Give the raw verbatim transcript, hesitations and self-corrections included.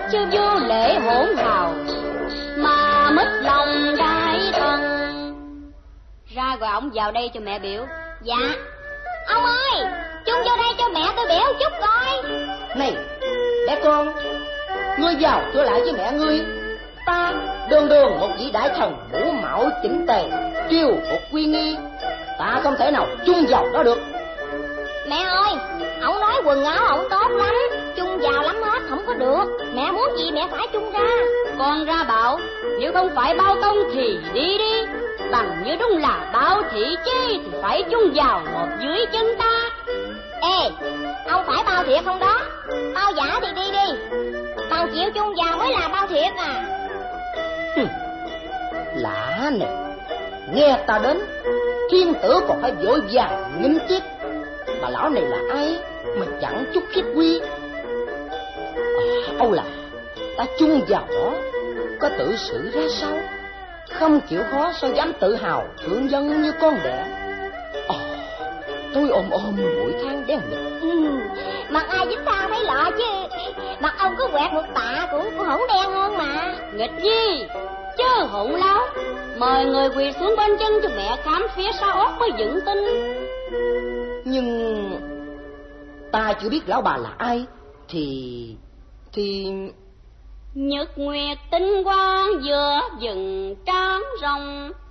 chứ vô lễ hỗn hào, mà mất lòng đại thần. Ra gọi ổng vào đây cho mẹ biểu. Dạ. Ông ơi, chung vô đây cho mẹ tôi biểu chút coi. Này, bé con, ngươi vào thưa lại với mẹ ngươi. Ta đường đường một vị đại thần mũ mạo chỉnh tề, triều phục quy nghi, ta không thể nào chung vào đó được. Mẹ ơi, ổng nói quần áo ổng tốt lắm, chung vào lắm hết không có được. Mẹ muốn gì mẹ phải chung ra. Con ra bảo, nếu không phải bao tông thì đi đi, bằng như đúng là bao thị chi thì phải chung vào một dưới chân ta. Ê, ông phải bao thiệt không đó? Bao giả thì đi đi, bằng chịu chung vào mới là bao thiệt à. Lạ nè, nghe ta đến thiên tử còn phải vội vàng nghinh tiếp, mà lão này là ai mà chẳng chút khiết quy. À, âu là ta chung vào đó có tự xử ra sao, không chịu khó sao dám tự hào thương dân như con đẻ. À, tôi ôm ôm mũi than đen nghịch. Ừ, mặt ai dính than thấy lọ chứ, mặt ông cứ quẹt một tạ cũng cũng hổng đen hơn mà. Nghịch gì chứ hỗn láo, mời người quỳ xuống bên chân cho mẹ khám phía sau óc mới dựng tin. Nhưng ta chưa biết lão bà là ai thì thì Nhật nguyệt tinh quang giữa rừng tráng rồng,